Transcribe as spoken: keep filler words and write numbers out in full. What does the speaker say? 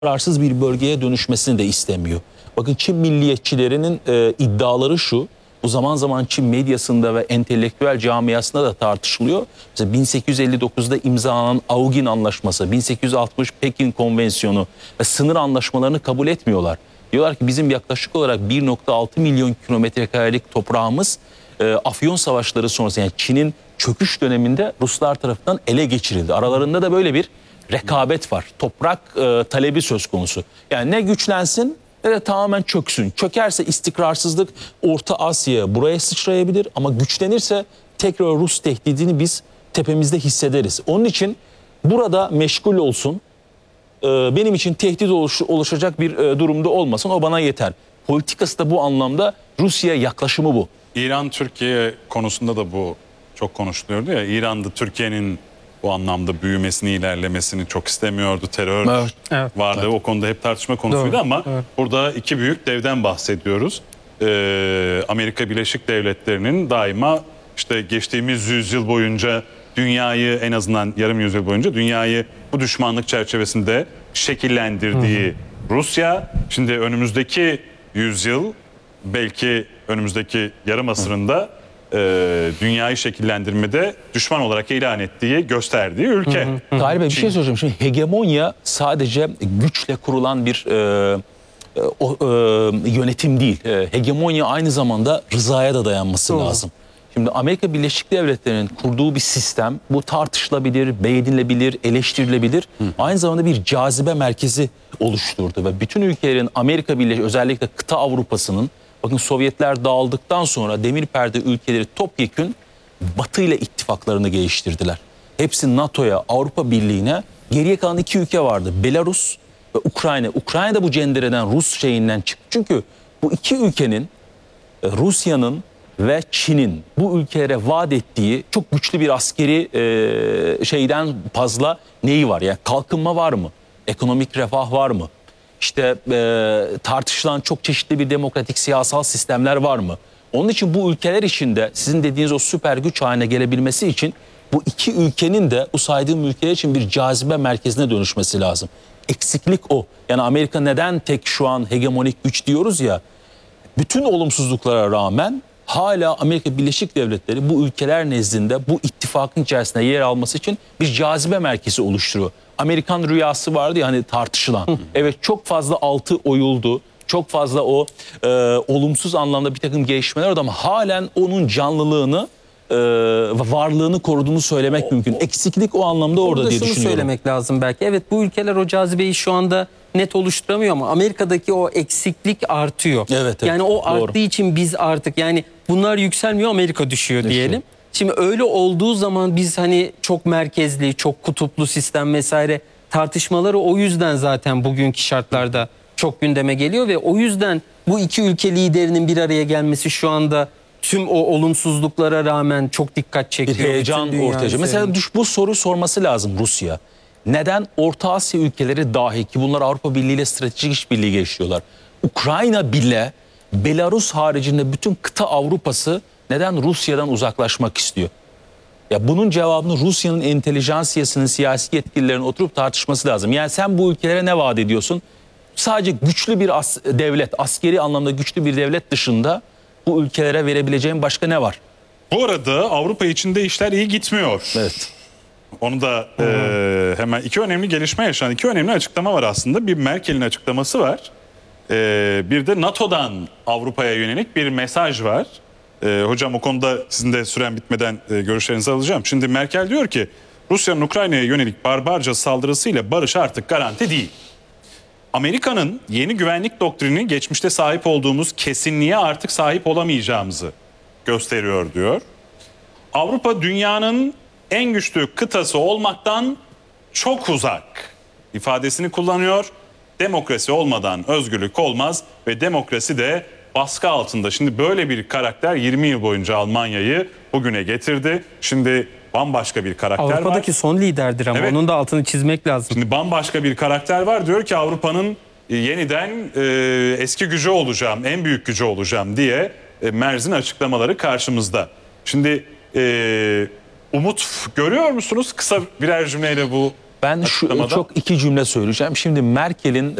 kararsız bir bölgeye dönüşmesini de istemiyor. Bakın Çin milliyetçilerinin e, iddiaları şu. Bu zaman zaman Çin medyasında ve entelektüel camiasında da tartışılıyor. Mesela bin sekiz yüz elli dokuzda imzalanan Augin Anlaşması, bin sekiz yüz altmış Pekin Konvensiyonu ve sınır anlaşmalarını kabul etmiyorlar. Diyorlar ki bizim yaklaşık olarak bir nokta altı milyon kilometre karelik toprağımız e, Afyon Savaşları sonrası, yani Çin'in çöküş döneminde Ruslar tarafından ele geçirildi. Aralarında da böyle bir rekabet var. Toprak e, talebi söz konusu. Yani ne güçlensin ne de tamamen çöksün. Çökerse istikrarsızlık Orta Asya'ya, buraya sıçrayabilir, ama güçlenirse tekrar Rus tehdidini biz tepemizde hissederiz. Onun için burada meşgul olsun. E, benim için tehdit oluş, oluşacak bir e, durumda olmasın. O bana yeter. Politikası da bu anlamda, Rusya yaklaşımı bu. İran-Türkiye konusunda da bu çok konuşuluyordu ya. İran'da Türkiye'nin bu anlamda büyümesini, ilerlemesini çok istemiyordu. Terör Evet. Evet. vardı. Evet. O konuda hep tartışma konusuydu. Doğru. Ama Evet. burada iki büyük devden bahsediyoruz. Ee, Amerika Birleşik Devletleri'nin daima işte geçtiğimiz yüzyıl boyunca dünyayı, en azından yarım yüzyıl boyunca dünyayı bu düşmanlık çerçevesinde şekillendirdiği hı hı. Rusya, şimdi önümüzdeki yüzyıl, belki önümüzdeki yarım asırında e, dünyayı şekillendirmede düşman olarak ilan ettiği, gösterdiği ülke. Tahir Bey, bir şey soracağım. Şimdi hegemonya sadece güçle kurulan bir e, o, e, yönetim değil. E, hegemonya aynı zamanda rızaya da dayanması Doğru. lazım. Şimdi Amerika Birleşik Devletleri'nin kurduğu bir sistem, bu tartışılabilir, beğenilebilir, eleştirilebilir. Hı. Aynı zamanda bir cazibe merkezi oluşturdu ve bütün ülkelerin, Amerika Birleşik, özellikle kıta Avrupa'sının, bakın Sovyetler dağıldıktan sonra demir perde ülkeleri topyekün Batı ile ittifaklarını geliştirdiler. Hepsi NATO'ya, Avrupa Birliği'ne. Geriye kalan iki ülke vardı: Belarus ve Ukrayna. Ukrayna da bu cendereden, Rus şeyinden çıktı. Çünkü bu iki ülkenin, Rusya'nın ve Çin'in bu ülkelere vaat ettiği çok güçlü bir askeri e, şeyden fazla neyi var? Yani kalkınma var mı? Ekonomik refah var mı? İşte e, tartışılan çok çeşitli bir demokratik siyasal sistemler var mı? Onun için bu ülkeler içinde sizin dediğiniz o süper güç haline gelebilmesi için bu iki ülkenin de bu saydığım ülkeler için bir cazibe merkezine dönüşmesi lazım. Eksiklik o. Yani Amerika neden tek şu an hegemonik güç diyoruz ya, bütün olumsuzluklara rağmen hala Amerika Birleşik Devletleri bu ülkeler nezdinde bu ittifakın içerisinde yer alması için bir cazibe merkezi oluşturuyor. Amerikan rüyası vardı ya hani, tartışılan. Evet, çok fazla altı oyuldu. Çok fazla o e, olumsuz anlamda bir takım gelişmeler oldu, ama halen onun canlılığını, e, varlığını koruduğunu söylemek o, mümkün. Eksiklik o anlamda orada, orada diye düşünüyorum. Söylemek lazım belki. Evet, bu ülkeler o cazibeyi şu anda net oluşturamıyor, ama Amerika'daki o eksiklik artıyor. Evet, evet, yani o doğru. arttığı için biz artık, yani bunlar yükselmiyor, Amerika düşüyor diyelim. Şimdi öyle olduğu zaman biz hani çok merkezli, çok kutuplu sistem vesaire tartışmaları o yüzden zaten bugünkü şartlarda çok gündeme geliyor ve o yüzden bu iki ülke liderinin bir araya gelmesi şu anda tüm o olumsuzluklara rağmen çok dikkat çekiyor. Bir heyecan ortaya çıkıyor. Mesela düş, bu soruyu sorması lazım Rusya. Neden Orta Asya ülkeleri dahi, ki bunlar Avrupa Birliği ile stratejik işbirliği geçiriyorlar, Ukrayna bile Belarus haricinde bütün kıta Avrupa'sı neden Rusya'dan uzaklaşmak istiyor? Ya bunun cevabını Rusya'nın entelijansiyasının, siyasi yetkililerinin oturup tartışması lazım. Yani sen bu ülkelere ne vaat ediyorsun? Sadece güçlü bir as devlet, askeri anlamda güçlü bir devlet dışında bu ülkelere verebileceğin başka ne var? Bu arada Avrupa içinde işler iyi gitmiyor. Evet. Onu da e, hemen iki önemli gelişme yaşanan, iki önemli açıklama var aslında. Bir Merkel'in açıklaması var. E, bir de NATO'dan Avrupa'ya yönelik bir mesaj var. E, hocam, o konuda sizin de süren bitmeden e, görüşlerinizi alacağım. Şimdi Merkel diyor ki Rusya'nın Ukrayna'ya yönelik barbarca saldırısıyla barış artık garanti değil. Amerika'nın yeni güvenlik doktrini geçmişte sahip olduğumuz kesinliğe artık sahip olamayacağımızı gösteriyor diyor. Avrupa dünyanın en güçlü kıtası olmaktan çok uzak ifadesini kullanıyor. Demokrasi olmadan özgürlük olmaz ve demokrasi de baskı altında. Şimdi böyle bir karakter yirmi yıl boyunca Almanya'yı bugüne getirdi. Şimdi bambaşka bir karakter var. Avrupa'daki son liderdir ama evet, onun da altını çizmek lazım. Şimdi bambaşka bir karakter var. Diyor ki Avrupa'nın yeniden e, eski gücü olacağım, en büyük gücü olacağım diye e, Merz'in açıklamaları karşımızda. Şimdi e, umut görüyor musunuz? Kısa birer cümleyle bu Ben şu açıklamada? çok iki cümle söyleyeceğim. Şimdi Merkel'in